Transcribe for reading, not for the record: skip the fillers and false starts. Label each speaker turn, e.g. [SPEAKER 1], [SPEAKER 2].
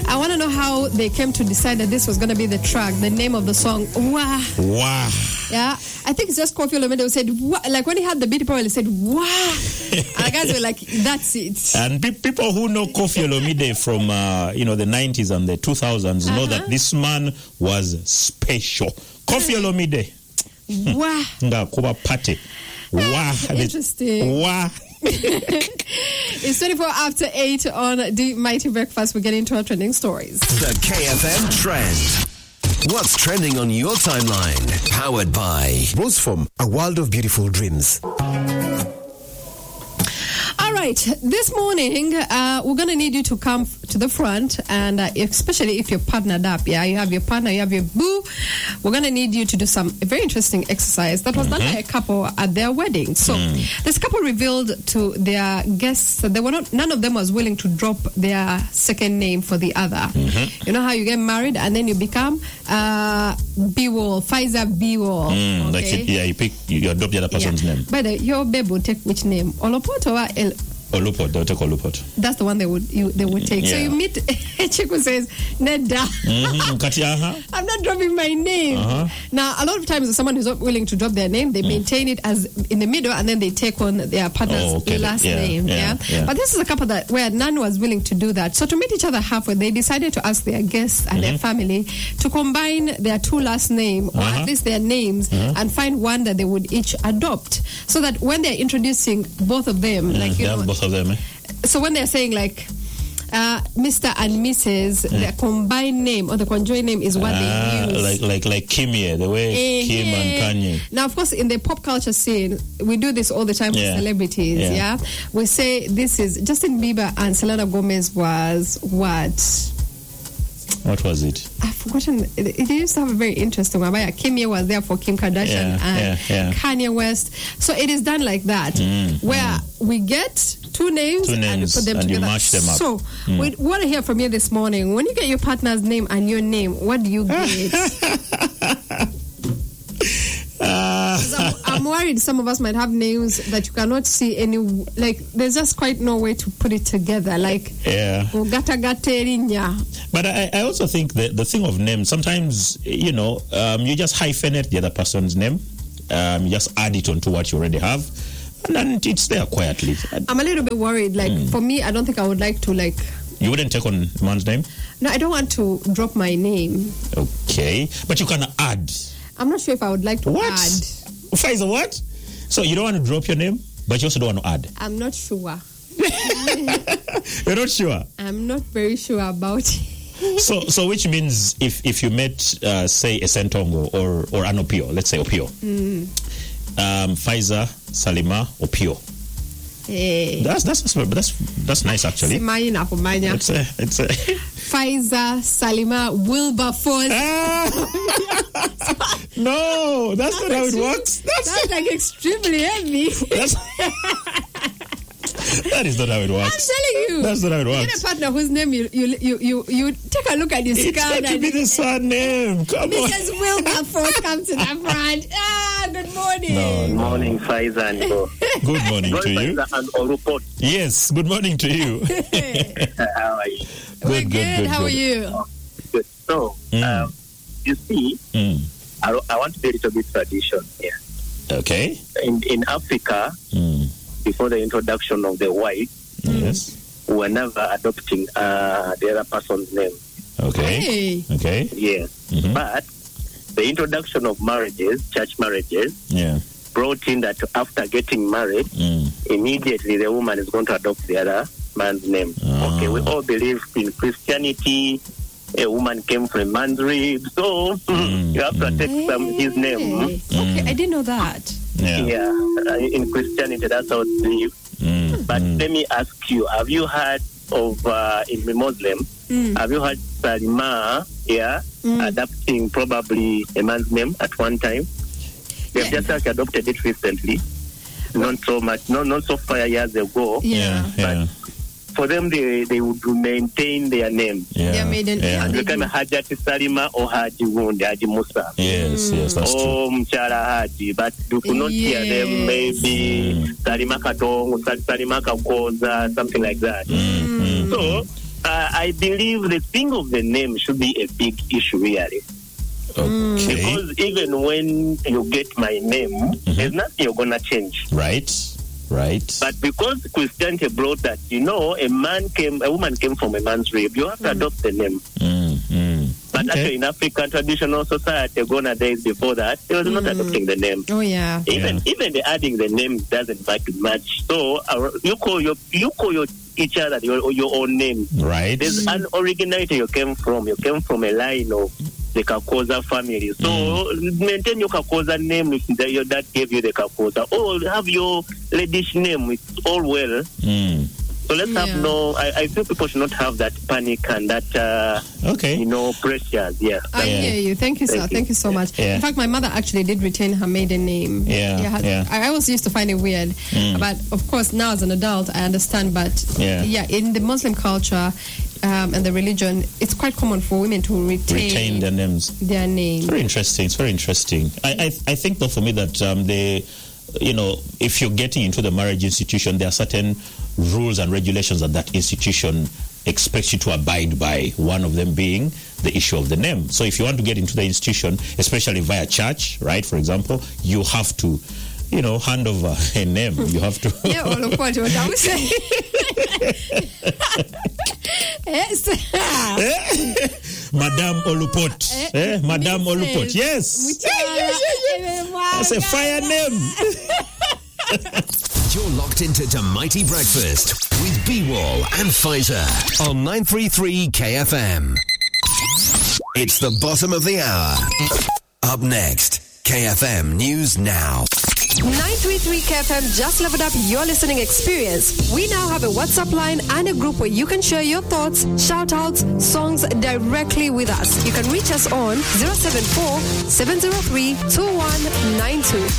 [SPEAKER 1] I want to know how they came to decide that this was going to be the track, the name of the song. Wah.
[SPEAKER 2] Wah.
[SPEAKER 1] Yeah, I think it's just Koffi Olomide who said, wah. Like when he had the beat, probably said, wah. And the guys were like, that's it.
[SPEAKER 2] And people who know Koffi Olomide from, the 90s and the 2000s know that this man was special. Koffi Olomide.
[SPEAKER 1] Wah.
[SPEAKER 2] Kuba Pate. Wah.
[SPEAKER 1] Interesting.
[SPEAKER 2] Wah.
[SPEAKER 1] It's 24 after 8 on the Mighty Breakfast. We're getting to our trending stories.
[SPEAKER 3] The KFM Trend. What's trending on your timeline? Powered by
[SPEAKER 4] Roseform, a world of beautiful dreams.
[SPEAKER 1] All right, this morning, we're going to need you to come to the front, and especially if you're partnered up, you have your partner, you have your boo, we're going to need you to do a very interesting exercise that was done by a couple at their wedding. So, this couple revealed to their guests that none of them was willing to drop their second name for the other. You know how you get married and then you become B-Wall, Pfizer B-Wall.
[SPEAKER 2] Okay? You adopt the other person's name.
[SPEAKER 1] By the way, your babe will take which name? Olopot or
[SPEAKER 2] Olupot, they'll take Olupot.
[SPEAKER 1] That's the one they would take. So you meet a chick who says, Neda, I'm not dropping my name. Now, a lot of times, someone who's not willing to drop their name, they maintain it as in the middle, and then they take on their partner's last name. But this is a couple where none was willing to do that. So to meet each other halfway, they decided to ask their guests and their family to combine their two last names, or at least their names, and find one that they would each adopt. So that when they're introducing both of them,
[SPEAKER 2] both of them,
[SPEAKER 1] so when they're saying like Mr. and Mrs., their combined name or the conjoined name is what they use.
[SPEAKER 2] Like Kimye, the way Kim and Kanye.
[SPEAKER 1] Now, of course, in the pop culture scene, we do this all the time with celebrities. We say this is Justin Bieber and Selena Gomez was what?
[SPEAKER 2] What was it?
[SPEAKER 1] I've forgotten. It used to have a very interesting one. Kimye was there for Kim Kardashian and Kanye West. So it is done like that, where we get two names and put them together.
[SPEAKER 2] You mash them up.
[SPEAKER 1] So we want to hear from you this morning. When you get your partner's name and your name, what do you get? I'm worried some of us might have names that you cannot see there's just quite no way to put it together. Like, Gata Gaterinya.
[SPEAKER 2] But I also think the thing of names, sometimes, you just hyphenate the other person's name. You just add it onto what you already have. And then it's there quietly.
[SPEAKER 1] I'm a little bit worried. For me, I don't think I would like to,
[SPEAKER 2] You wouldn't take on a man's name?
[SPEAKER 1] No, I don't want to drop my name.
[SPEAKER 2] Okay. But you can add.
[SPEAKER 1] I'm not sure if I would like to add.
[SPEAKER 2] Pfizer, what? So you don't want to drop your name, but you also don't want to add?
[SPEAKER 1] I'm not sure.
[SPEAKER 2] You're not sure?
[SPEAKER 1] I'm not very sure about it.
[SPEAKER 2] So which means if you met, say, a Sentongo or an Opio, let's say Opio, Pfizer, Salima, Opio.
[SPEAKER 1] Hey.
[SPEAKER 2] That's nice actually. It's a
[SPEAKER 1] Pfizer, Salima, Wilberforce.
[SPEAKER 2] No, that's not how it works.
[SPEAKER 1] That's extremely heavy.
[SPEAKER 2] That is not how it works.
[SPEAKER 1] I'm telling you.
[SPEAKER 2] That's not how it works.
[SPEAKER 1] Get a partner whose name you take a look at his card.
[SPEAKER 2] It's got to be the surname. Come on.
[SPEAKER 1] Mrs. Wilberforce come to the front. Good morning.
[SPEAKER 5] Good morning, Pfizer and Go.
[SPEAKER 2] Good morning to you. Yes, good morning to you.
[SPEAKER 5] How are you?
[SPEAKER 1] Good. How are you?
[SPEAKER 5] Good. So, you see, I want to be a little bit tradition here.
[SPEAKER 2] Okay.
[SPEAKER 5] In Africa, before the introduction of the white,
[SPEAKER 2] yes,
[SPEAKER 5] we were never adopting the other person's name.
[SPEAKER 2] Okay.
[SPEAKER 1] Hey.
[SPEAKER 2] Okay.
[SPEAKER 5] Yes. But the introduction of marriages, church marriages, brought in that after getting married, immediately the woman is going to adopt the other man's name. Okay, we all believe in Christianity. A woman came from a man's rib, so you have to take his name.
[SPEAKER 1] Okay, I didn't know that.
[SPEAKER 5] Yeah, in Christianity, that's how it's believed. But let me ask you, have you heard of, in the Muslim, have you heard Salima, adopting probably a man's name at one time? They've just adopted it recently. Not so much, not so far years ago. But for them, they would maintain their name.
[SPEAKER 1] Their maiden name.
[SPEAKER 5] They become Hajati Salima or Haji Wunde, Haji Musa.
[SPEAKER 2] Yes, that's true.
[SPEAKER 5] Mchala Haji, but you could not hear them maybe Salima Katong, Salima Kakoza, something like that. So, I believe the thing of the name should be a big issue, really.
[SPEAKER 2] Okay.
[SPEAKER 5] Because even when you get my name, there's nothing you're going to change.
[SPEAKER 2] Right.
[SPEAKER 5] But because Christianity brought that, a woman came from a man's rib, you have to adopt the name. But actually, in African traditional society, gonna days before that, they was not adopting the name.
[SPEAKER 1] Oh yeah.
[SPEAKER 5] Even the adding the name doesn't much. So you call each other your own name.
[SPEAKER 2] Right.
[SPEAKER 5] There's an originality you came from. You came from a line of the Kakoza family. So maintain your Kakoza name if your dad gave you the Kakoza. Or have your lady's name. It's all well. So let's have I feel people should not have that panic and that, pressure. Yeah.
[SPEAKER 1] I hear you. Thank you, sir. Thank you so much.
[SPEAKER 2] Yeah.
[SPEAKER 1] In fact, my mother actually did retain her maiden name. I always used to find it weird. But, of course, now as an adult, I understand. But, in the Muslim culture and the religion, it's quite common for women to retain
[SPEAKER 2] their names.
[SPEAKER 1] Their name.
[SPEAKER 2] Very interesting. It's very interesting. I think, though, for me that if you're getting into the marriage institution, there are certain rules and regulations that institution expects you to abide by, one of them being the issue of the name. So if you want to get into the institution, especially via church, right, for example, you have to, hand over a name. You have to...
[SPEAKER 1] Yeah, all of what I would say. Yes.
[SPEAKER 3] Madame Olupot. Madame Olupot. Yes. That's a fire name. You're locked into Mighty Breakfast with B-Wall and Pfizer on 933 KFM. It's the bottom of the hour. Up next, KFM News Now.
[SPEAKER 1] 933 KFM just leveled up your listening experience. We now have a WhatsApp line and a group where you can share your thoughts, shout-outs, songs directly with us. You can reach us on 074-703-2192.